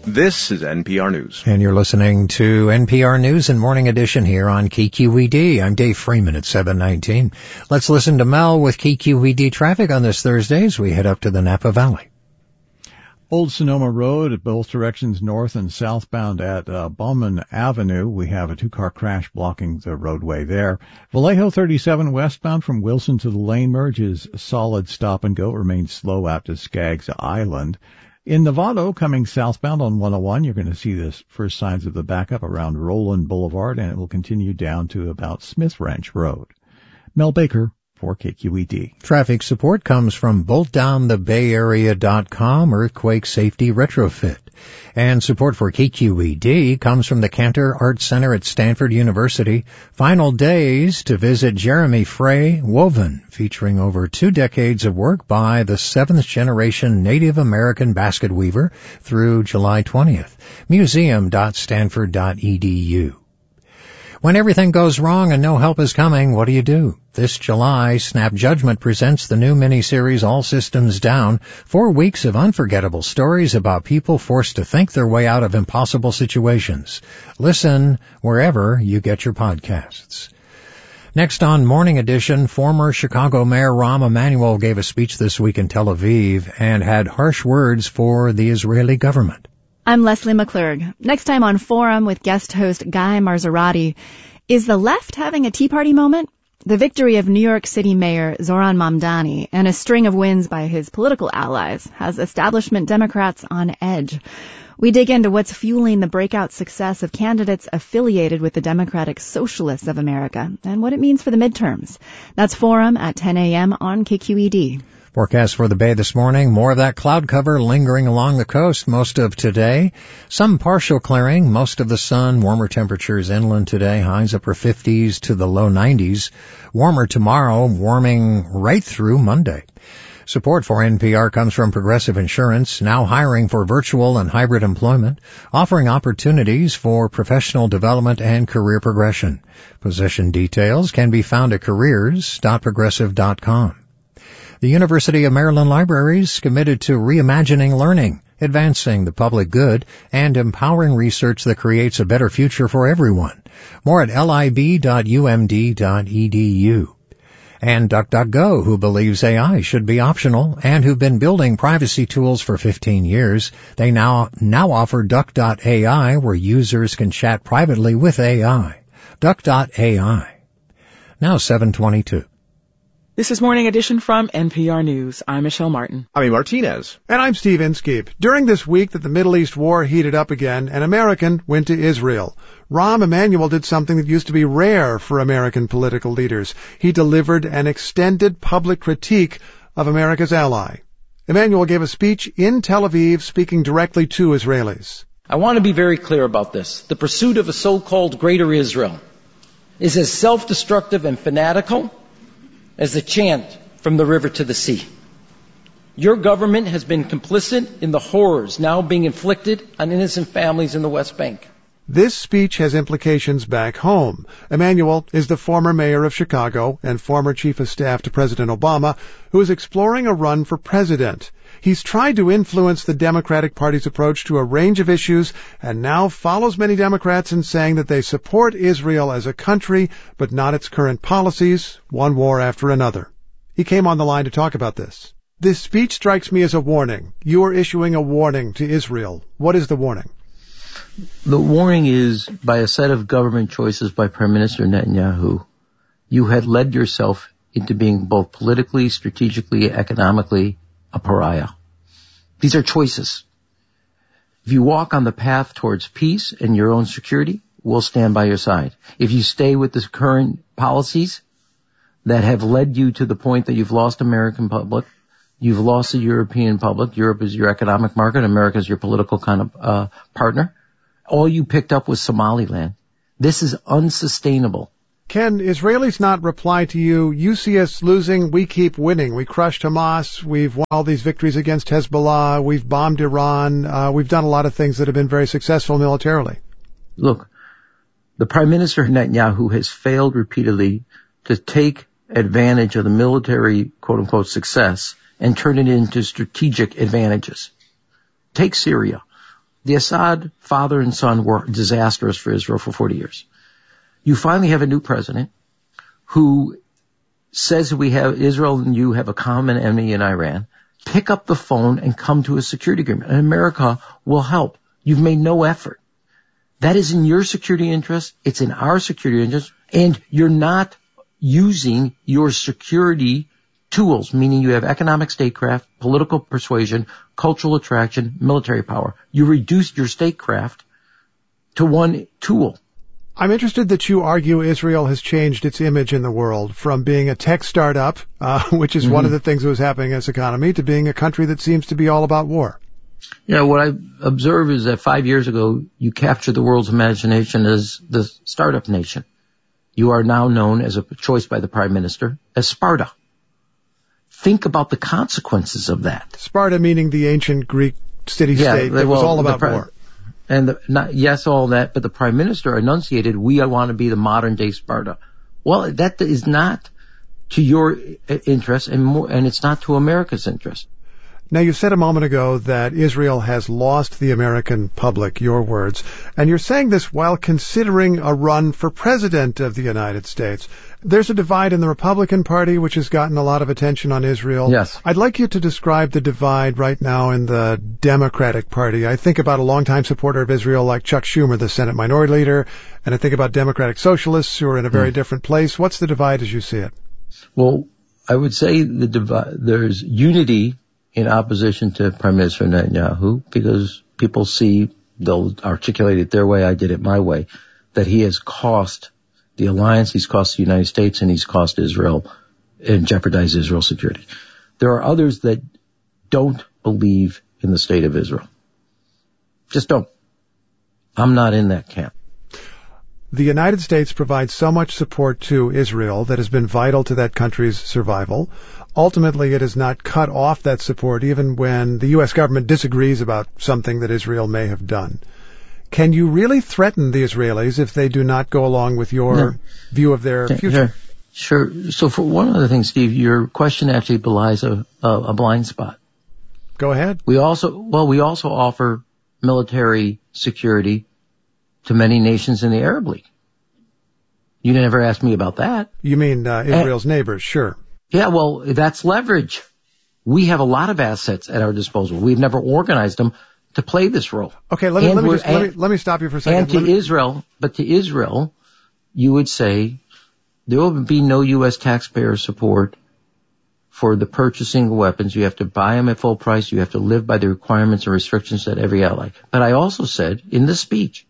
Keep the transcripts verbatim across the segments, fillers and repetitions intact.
This is N P R News. And you're listening to N P R News and Morning Edition here on K Q E D. I'm Dave Freeman at seven nineteen. Let's listen to Mel with K Q E D traffic on this Thursday as we head up to the Napa Valley. Old Sonoma Road at both directions north and southbound at uh, Bowman Avenue. We have a two-car crash blocking the roadway there. Vallejo thirty-seven westbound from Wilson to the lane merge is solid stop and go. Remains slow out to Skaggs Island. In Novato, coming southbound on one oh one, you're going to see the first signs of the backup around Roland Boulevard, and it will continue down to about Smith Ranch Road. Mel Baker for K Q E D. Traffic support comes from bolt down the bay area dot com Earthquake Safety Retrofit. And support for K Q E D comes from the Cantor Art Center at Stanford University. Final days to visit Jeremy Frey Woven, featuring over two decades of work by the seventh generation Native American basket weaver through July twentieth. museum dot stanford dot e d u. When everything goes wrong and no help is coming, what do you do? This July, Snap Judgment presents the new miniseries All Systems Down, four weeks of unforgettable stories about people forced to think their way out of impossible situations. Listen wherever you get your podcasts. Next on Morning Edition, former Chicago Mayor Rahm Emanuel gave a speech this week in Tel Aviv and had harsh words for the Israeli government. I'm Leslie McClurg. Next time on Forum with guest host Guy Marzorati, is the left having a Tea Party moment? The victory of New York City Mayor Zohran Mamdani and a string of wins by his political allies has establishment Democrats on edge. We dig into what's fueling the breakout success of candidates affiliated with the Democratic Socialists of America and what it means for the midterms. That's Forum at ten a.m. on K Q E D. Forecast for the Bay this morning, more of that cloud cover lingering along the coast most of today. Some partial clearing, most of the sun, warmer temperatures inland today, highs upper fifties to the low nineties. Warmer tomorrow, warming right through Monday. Support for N P R comes from Progressive Insurance, now hiring for virtual and hybrid employment, offering opportunities for professional development and career progression. Position details can be found at careers dot progressive dot com. The University of Maryland Libraries committed to reimagining learning, advancing the public good, and empowering research that creates a better future for everyone. More at lib dot u m d dot e d u. And DuckDuckGo, who believes A I should be optional and who've been building privacy tools for fifteen years, they now now offer Duck dot A I, where users can chat privately with A I. Duck dot A I. Now seven twenty-two. This is Morning Edition from N P R News. I'm Michelle Martin. I'm Martinez. And I'm Steve Inskeep. During this week that the Middle East war heated up again, an American went to Israel. Rahm Emanuel did something that used to be rare for American political leaders. He delivered an extended public critique of America's ally. Emanuel gave a speech in Tel Aviv speaking directly to Israelis. I want to be very clear about this. The pursuit of a so-called Greater Israel is as self-destructive and fanatical as the chant from the river to the sea. Your government has been complicit in the horrors now being inflicted on innocent families in the West Bank. This speech has implications back home. Emanuel is the former mayor of Chicago and former chief of staff to President Obama, who is exploring a run for president. He's tried to influence the Democratic Party's approach to a range of issues and now follows many Democrats in saying that they support Israel as a country, but not its current policies, one war after another. He came on the line to talk about this. This speech strikes me as a warning. You are issuing a warning to Israel. What is the warning? The warning is by a set of government choices by Prime Minister Netanyahu. You had led yourself into being both politically, strategically, economically a pariah. These are choices. If you walk on the path towards peace and your own security, we'll stand by your side. If you stay with the current policies that have led you to the point that you've lost American public, you've lost the European public, Europe is your economic market, America is your political kind of uh, partner, all you picked up was Somaliland. This is unsustainable. Can Israelis not reply to you, you see us losing, we keep winning. We crushed Hamas, we've won all these victories against Hezbollah, we've bombed Iran, uh, we've done a lot of things that have been very successful militarily. Look, the Prime Minister Netanyahu has failed repeatedly to take advantage of the military, quote-unquote, success and turn it into strategic advantages. Take Syria. The Assad father and son were disastrous for Israel for forty years. You finally have a new president who says we have, Israel and you have a common enemy in Iran. Pick up the phone and come to a security agreement. And America will help. You've made no effort. That is in your security interest. It's in our security interest. And you're not using your security tools, meaning you have economic statecraft, political persuasion, cultural attraction, military power. You reduced your statecraft to one tool. I'm interested that you argue Israel has changed its image in the world from being a tech startup, uh, which is mm-hmm. one of the things that was happening in its economy, to being a country that seems to be all about war. Yeah, what I observe is that five years ago, you captured the world's imagination as the startup nation. You are now known as a choice by the Prime Minister as Sparta. Think about the consequences of that. Sparta meaning the ancient Greek city-state yeah, that well, was all about war. And the, not, yes, all that, but the Prime Minister enunciated, we want to be the modern-day Sparta. Well, that is not to your interest, and more, and it's not to America's interest. Now, you said a moment ago that Israel has lost the American public, your words, and you're saying this while considering a run for president of the United States. There's a divide in the Republican Party, which has gotten a lot of attention on Israel. Yes. I'd like you to describe the divide right now in the Democratic Party. I think about a longtime supporter of Israel like Chuck Schumer, the Senate Minority Leader, and I think about Democratic Socialists who are in a very mm. different place. What's the divide as you see it? Well, I would say the divide, there's unity in opposition to Prime Minister Netanyahu, because people see, they'll articulate it their way, I did it my way, that he has cost the alliance, he's cost the United States, and he's cost Israel and jeopardized Israel's security. There are others that don't believe in the state of Israel. Just don't. I'm not in that camp. The United States provides so much support to Israel that has been vital to that country's survival. Ultimately, it has not cut off that support even when the U S government disagrees about something that Israel may have done. Can you really threaten the Israelis if they do not go along with your no. view of their future? Sure. sure. So for one other thing, Steve, your question actually belies a, a, a blind spot. Go ahead. We also, well, we also offer military security to many nations in the Arab League. You never asked me about that. You mean uh, Israel's and, neighbors, sure. Yeah, well, that's leverage. We have a lot of assets at our disposal. We've never organized them to play this role. Okay, let me, let me, just, let me, let me stop you for a second. And to me... Israel, but to Israel, you would say there will be no U S taxpayer support for the purchasing of weapons. You have to buy them at full price. You have to live by the requirements and restrictions that every ally. But I also said in the speech,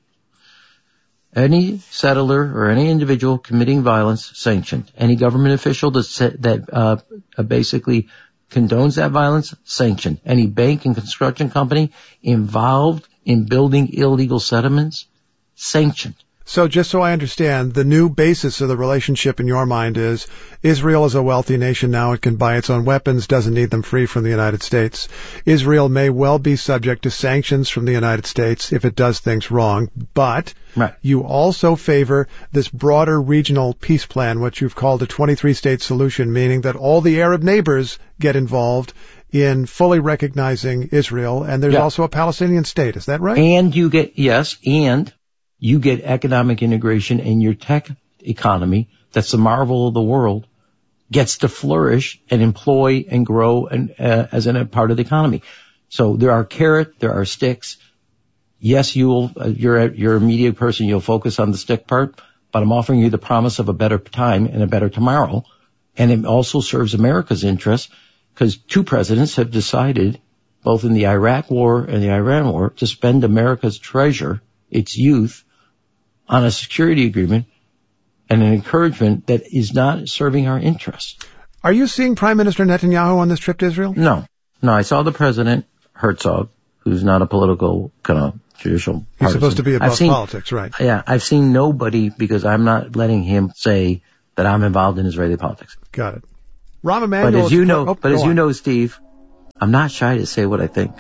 any settler or any individual committing violence sanctioned. Any government official that, that uh, basically condones that violence sanctioned. Any bank and construction company involved in building illegal settlements sanctioned. So just so I understand, the new basis of the relationship in your mind is Israel is a wealthy nation now. It can buy its own weapons, doesn't need them free from the United States. Israel may well be subject to sanctions from the United States if it does things wrong, but right. you also favor this broader regional peace plan, what you've called a twenty-three state solution, meaning that all the Arab neighbors get involved in fully recognizing Israel, and there's yeah. also a Palestinian state. Is that right? And you get, yes, and you get economic integration, and your tech economy, that's the marvel of the world, gets to flourish and employ and grow and uh, as a part of the economy. So there are carrot, there are sticks. Yes, you'll, uh, you're a, you're a media person, you'll focus on the stick part, but I'm offering you the promise of a better time and a better tomorrow. And it also serves America's interests, because two presidents have decided, both in the Iraq war and the Iran war, to spend America's treasure, its youth, on a security agreement and an encouragement that is not serving our interests. Are you seeing Prime Minister Netanyahu on this trip to Israel? No. No, I saw the President, Herzog, who's not a political kind of judicial partisan. He's supposed to be above seen, politics, right? Yeah, I've seen nobody, because I'm not letting him say that I'm involved in Israeli politics. Got it. Rahm Emanuel. But as you know, oh, but as you know, Steve, I'm not shy to say what I think.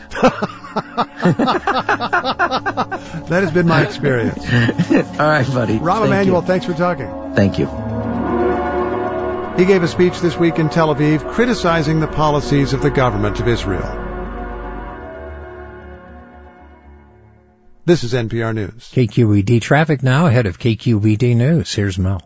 That has been my experience. All right, buddy. Rahm Emanuel, thanks for talking. Thank you. He gave a speech this week in Tel Aviv criticizing the policies of the government of Israel. This is N P R News. K Q E D traffic now ahead of K Q E D News. Here's Mel.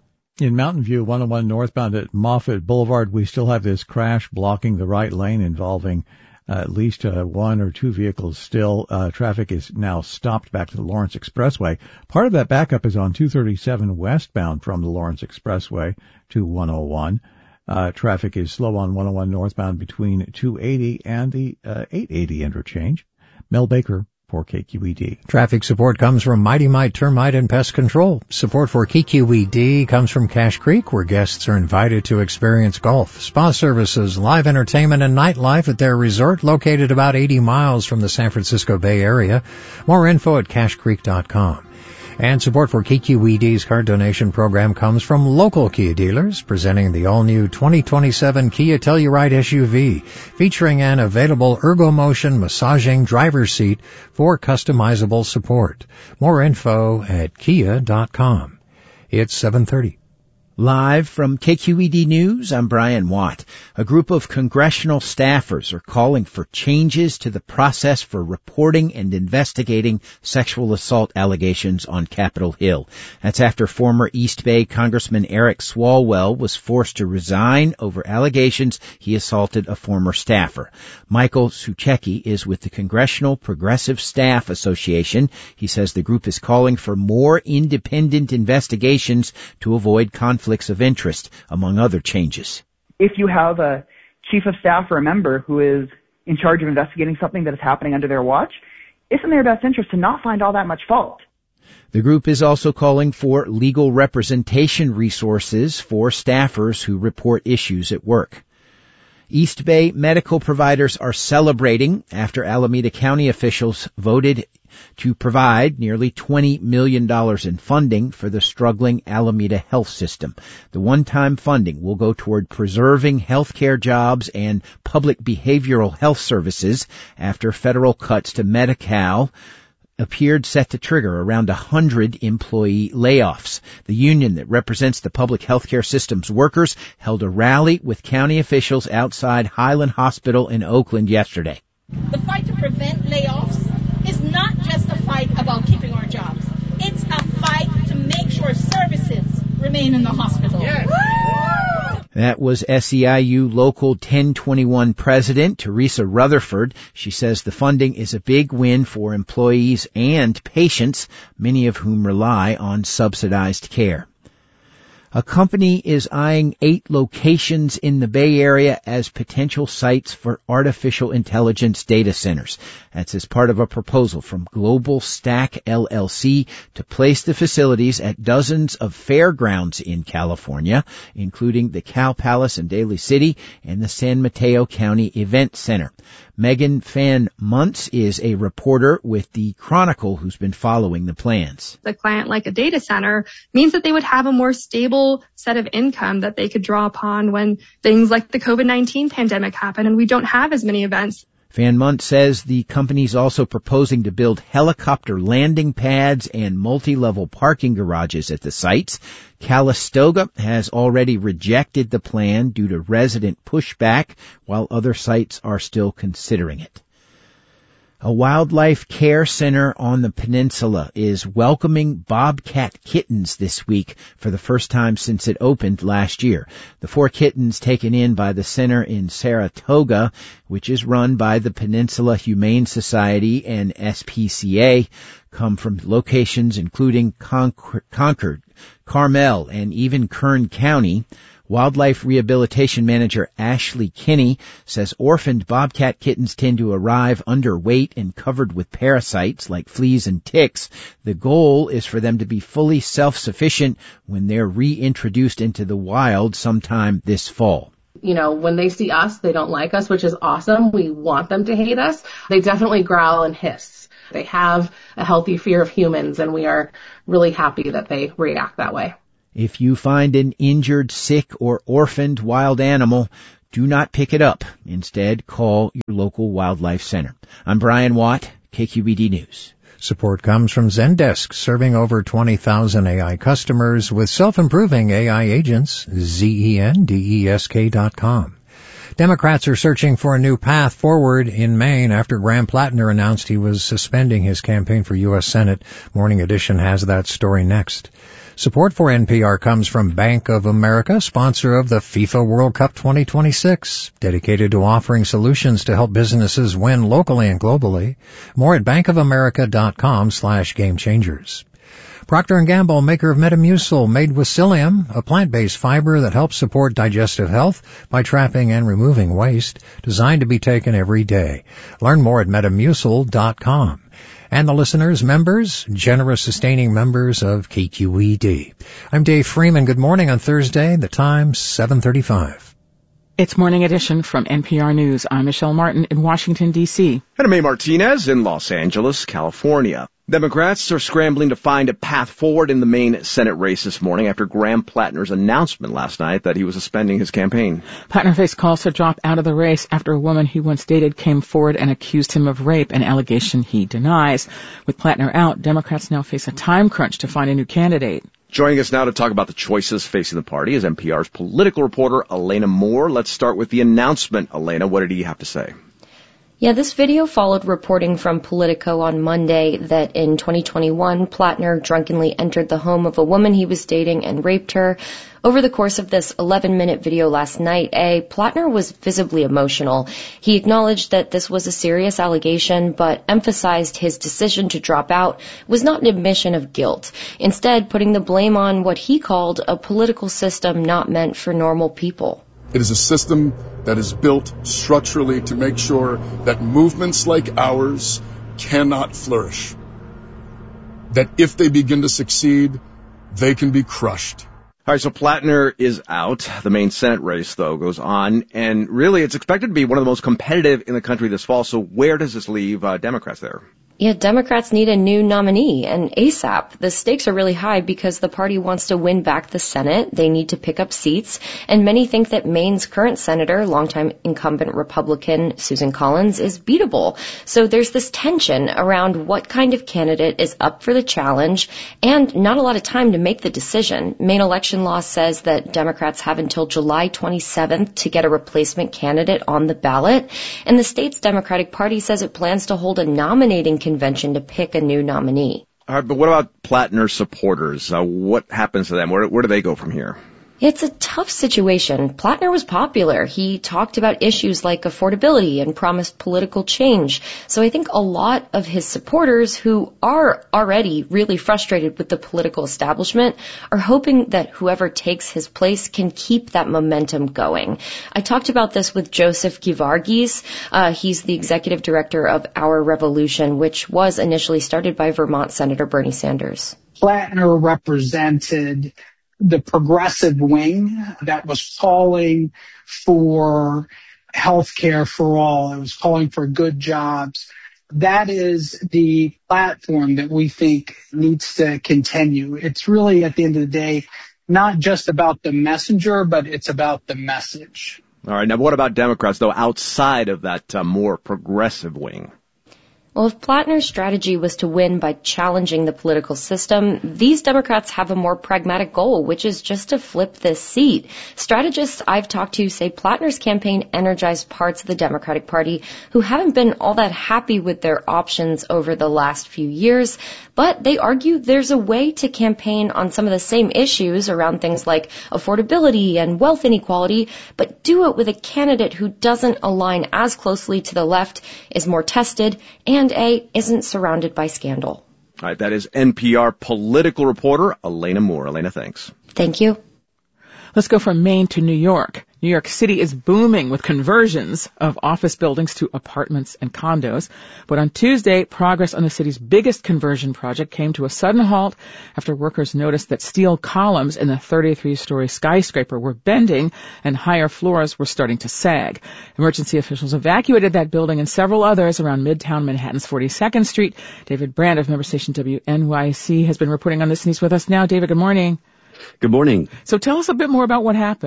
In Mountain View, one oh one northbound at Moffett Boulevard, we still have this crash blocking the right lane involving uh, at least uh, one or two vehicles still. Uh, traffic is now stopped back to the Lawrence Expressway. Part of that backup is on two thirty-seven westbound from the Lawrence Expressway to one oh one. Uh, traffic is slow on one oh one northbound between two eighty and the uh, eight eighty interchange. Mel Baker for K Q E D. Traffic support comes from Mighty Mite Termite and Pest Control. Support for K Q E D comes from Cache Creek, where guests are invited to experience golf, spa services, live entertainment, and nightlife at their resort located about eighty miles from the San Francisco Bay Area. More info at cache creek dot com. And support for K Q E D's card donation program comes from local Kia dealers, presenting the all-new twenty twenty-seven Kia Telluride S U V, featuring an available ErgoMotion massaging driver's seat for customizable support. More info at kia dot com. It's seven thirty. Live from K Q E D News, I'm Brian Watt. A group of congressional staffers are calling for changes to the process for reporting and investigating sexual assault allegations on Capitol Hill. That's after former East Bay Congressman Eric Swalwell was forced to resign over allegations he assaulted a former staffer. Michael Suchecki is with the Congressional Progressive Staff Association. He says the group is calling for more independent investigations to avoid conflict of interest, among other changes. If you have a chief of staff or a member who is in charge of investigating something that is happening under their watch, it's in their best interest to not find all that much fault. The group is also calling for legal representation resources for staffers who report issues at work. East Bay medical providers are celebrating after Alameda County officials voted to provide nearly twenty million dollars in funding for the struggling Alameda health system. The one-time funding will go toward preserving healthcare jobs and public behavioral health services after federal cuts to Medi-Cal appeared set to trigger around one hundred employee layoffs. The union that represents the public healthcare system's workers held a rally with county officials outside Highland Hospital in Oakland yesterday. The fight to prevent layoffs is not just a fight about keeping our jobs. It's a fight to make sure services remain in the hospital. Yes. That was S E I U Local ten twenty-one President Teresa Rutherford. She says the funding is a big win for employees and patients, many of whom rely on subsidized care. A company is eyeing eight locations in the Bay Area as potential sites for artificial intelligence data centers. That's as part of a proposal from Global Stack L L C to place the facilities at dozens of fairgrounds in California, including the Cow Palace in Daly City and the San Mateo County Event Center. Megan Fan Muntz is a reporter with the Chronicle who's been following the plans. The client, like a data center, means that they would have a more stable set of income that they could draw upon when things like the COVID nineteen pandemic happen and we don't have as many events. Van Munt says the company's also proposing to build helicopter landing pads and multi-level parking garages at the sites. Calistoga has already rejected the plan due to resident pushback, while other sites are still considering it. A wildlife care center on the peninsula is welcoming bobcat kittens this week for the first time since it opened last year. The four kittens taken in by the center in Saratoga, which is run by the Peninsula Humane Society and S P C A, come from locations including Concord, Carmel, and even Kern County. Wildlife Rehabilitation Manager Ashley Kinney says orphaned bobcat kittens tend to arrive underweight and covered with parasites like fleas and ticks. The goal is for them to be fully self-sufficient when they're reintroduced into the wild sometime this fall. You know, when they see us, they don't like us, which is awesome. We want them to hate us. They definitely growl and hiss. They have a healthy fear of humans, and we are really happy that they react that way. If you find an injured, sick, or orphaned wild animal, do not pick it up. Instead, call your local wildlife center. I'm Brian Watt, K Q E D News. Support comes from Zendesk, serving over twenty thousand A I customers with self-improving A I agents, Z E N D E S K dot com. Democrats are searching for a new path forward in Maine after Graham Plattner announced he was suspending his campaign for U S Senate. Morning Edition has that story next. Support for N P R comes from Bank of America, sponsor of the FIFA World Cup twenty twenty-six, dedicated to offering solutions to help businesses win locally and globally. More at bankofamerica.com slash game changers. Procter and Gamble, maker of Metamucil, made with psyllium, a plant-based fiber that helps support digestive health by trapping and removing waste, designed to be taken every day. Learn more at metamucil dot com. And the listeners, members, generous sustaining members of K Q E D. I'm Dave Freeman. Good morning on Thursday. The time, seven thirty-five. It's Morning Edition from N P R News. I'm Michelle Martin in Washington, D C And I'm May Martinez in Los Angeles, California. Democrats are scrambling to find a path forward in the Maine Senate race this morning after Graham Plattner's announcement last night that he was suspending his campaign. Plattner faced calls to drop out of the race after a woman he once dated came forward and accused him of rape, an allegation he denies. With Plattner out, Democrats now face a time crunch to find a new candidate. Joining us now to talk about the choices facing the party is N P R's political reporter Elena Moore. Let's start with the announcement. Elena, what did he have to say? Yeah, this video followed reporting from Politico on Monday that in twenty twenty-one, Plattner drunkenly entered the home of a woman he was dating and raped her. Over the course of this eleven-minute video last night, A, Plattner was visibly emotional. He acknowledged that this was a serious allegation, but emphasized his decision to drop out was not an admission of guilt, instead putting the blame on what he called a political system not meant for normal people. It is a system that is built structurally to make sure that movements like ours cannot flourish. That if they begin to succeed, they can be crushed. All right, so Plattner is out. The Maine Senate race, though, goes on. And really, it's expected to be one of the most competitive in the country this fall. So where does this leave uh, Democrats there? Yeah, Democrats need a new nominee, and ASAP. The stakes are really high because the party wants to win back the Senate. They need to pick up seats, and many think that Maine's current senator, longtime incumbent Republican Susan Collins, is beatable. So there's this tension around what kind of candidate is up for the challenge, and not a lot of time to make the decision. Maine election law says that Democrats have until July twenty-seventh to get a replacement candidate on the ballot, and the state's Democratic Party says it plans to hold a nominating convention to pick a new nominee. All right, but what about Plattner's supporters? Uh, what happens to them? Where, where do they go from here? It's a tough situation. Plattner was popular. He talked about issues like affordability and promised political change. So I think a lot of his supporters, who are already really frustrated with the political establishment, are hoping that whoever takes his place can keep that momentum going. I talked about this with Joseph Gevargis. Uh, he's the executive director of Our Revolution, which was initially started by Vermont Senator Bernie Sanders. Plattner represented the progressive wing that was calling for health care for all. It was calling for good jobs. That is the platform that we think needs to continue. It's really, at the end of the day, not just about the messenger, but it's about the message. All right. Now, what about Democrats, though, outside of that uh, more progressive wing? Well, if Plattner's strategy was to win by challenging the political system, these Democrats have a more pragmatic goal, which is just to flip this seat. Strategists I've talked to say Plattner's campaign energized parts of the Democratic Party who haven't been all that happy with their options over the last few years, but they argue there's a way to campaign on some of the same issues around things like affordability and wealth inequality, but do it with a candidate who doesn't align as closely to the left, is more tested, and And A, isn't surrounded by scandal. All right, that is N P R political reporter Elena Moore. Elena, thanks. Thank you. Let's go from Maine to New York. New York City is booming with conversions of office buildings to apartments and condos. But on Tuesday, progress on the city's biggest conversion project came to a sudden halt after workers noticed that steel columns in the thirty-three story skyscraper were bending and higher floors were starting to sag. Emergency officials evacuated that building and several others around Midtown Manhattan's forty-second Street. David Brand of member station W N Y C has been reporting on this, and he's with us now. David, good morning. Good morning. So tell us a bit more about what happened.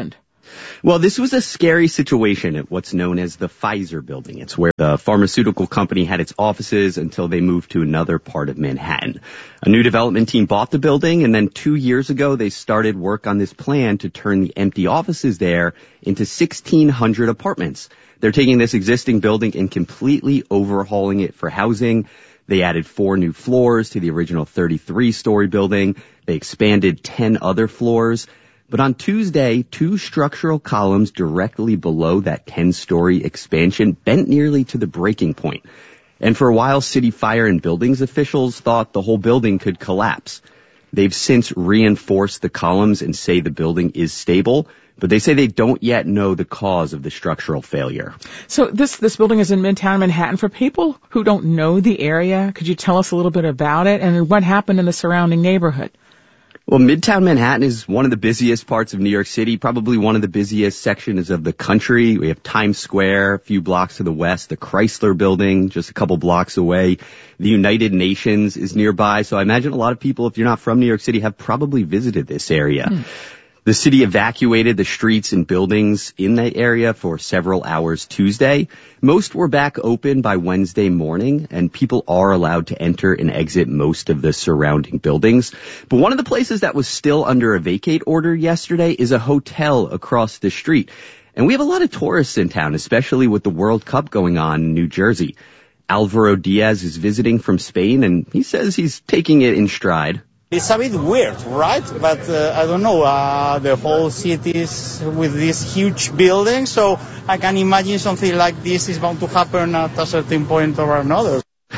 Well, this was a scary situation at what's known as the Pfizer building. It's where the pharmaceutical company had its offices until they moved to another part of Manhattan. A new development team bought the building, and then two years ago they started work on this plan to turn the empty offices there into sixteen hundred apartments. They're taking this existing building and completely overhauling it for housing. They added four new floors to the original thirty-three story building. They expanded ten other floors. But on Tuesday, two structural columns directly below that ten-story expansion bent nearly to the breaking point. And for a while, city fire and buildings officials thought the whole building could collapse. They've since reinforced the columns and say the building is stable, but they say they don't yet know the cause of the structural failure. So this this building is in Midtown Manhattan. For people who don't know the area, could you tell us a little bit about it and what happened in the surrounding neighborhood? Well, Midtown Manhattan is one of the busiest parts of New York City, probably one of the busiest sections of the country. We have Times Square, a few blocks to the west, the Chrysler Building, just a couple blocks away. The United Nations is nearby, so I imagine a lot of people, if you're not from New York City, have probably visited this area. Hmm. The city evacuated the streets and buildings in that area for several hours Tuesday. Most were back open by Wednesday morning, and people are allowed to enter and exit most of the surrounding buildings. But one of the places that was still under a vacate order yesterday is a hotel across the street. And we have a lot of tourists in town, especially with the World Cup going on in New Jersey. Alvaro Diaz is visiting from Spain, and he says he's taking it in stride. It's a bit weird, right? But uh, I don't know, uh, the whole city is with this huge building, so I can imagine something like this is bound to happen at a certain point or another.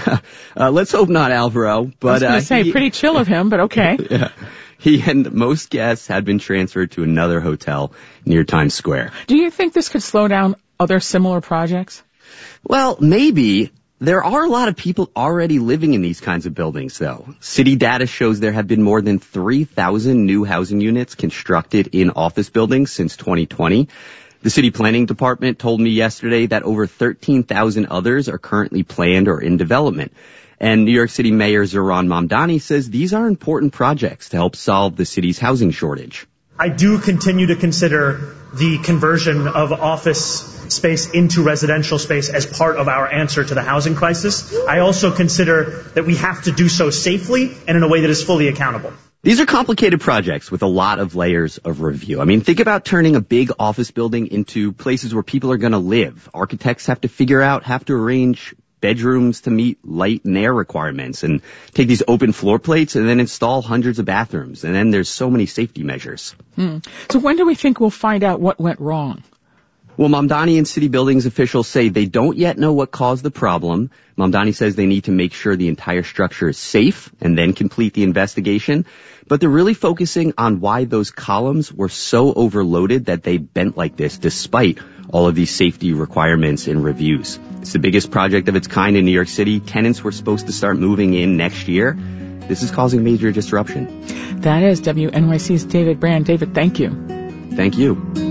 uh, let's hope not, Alvaro. But, I was going to uh, say, he, pretty chill of him, but okay. yeah. He and most guests had been transferred to another hotel near Times Square. Do you think this could slow down other similar projects? Well, maybe. There are a lot of people already living in these kinds of buildings, though. City data shows there have been more than three thousand new housing units constructed in office buildings since twenty twenty. The city planning department told me yesterday that over thirteen thousand others are currently planned or in development. And New York City Mayor Zohran Mamdani says these are important projects to help solve the city's housing shortage. I do continue to consider the conversion of office space into residential space as part of our answer to the housing crisis. I also consider that we have to do so safely and in a way that is fully accountable. These are complicated projects with a lot of layers of review. I mean, think about turning a big office building into places where people are going to live. Architects have to figure out, have to arrange bedrooms to meet light and air requirements and take these open floor plates and then install hundreds of bathrooms. And then there's so many safety measures. Hmm. So when do we think we'll find out what went wrong? Well, Mamdani and city buildings officials say they don't yet know what caused the problem. Mamdani says they need to make sure the entire structure is safe and then complete the investigation. But they're really focusing on why those columns were so overloaded that they bent like this despite all of these safety requirements and reviews. It's the biggest project of its kind in New York City. Tenants were supposed to start moving in next year. This is causing major disruption. That is W N Y C's David Brand. David, thank you. Thank you.